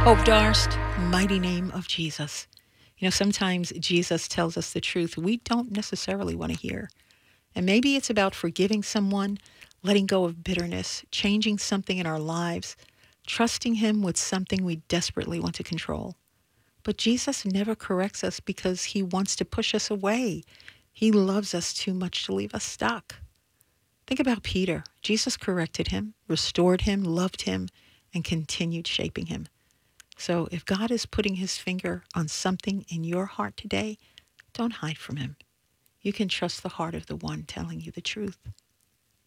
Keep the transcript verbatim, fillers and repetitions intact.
Hope Darst, mighty name of Jesus. You know, sometimes Jesus tells us the truth we don't necessarily want to hear. And maybe it's about forgiving someone, letting go of bitterness, changing something in our lives, trusting Him with something we desperately want to control. But Jesus never corrects us because He wants to push us away. He loves us too much to leave us stuck. Think about Peter. Jesus corrected him, restored him, loved him, and continued shaping him. So if God is putting His finger on something in your heart today, don't hide from Him. You can trust the heart of the one telling you the truth.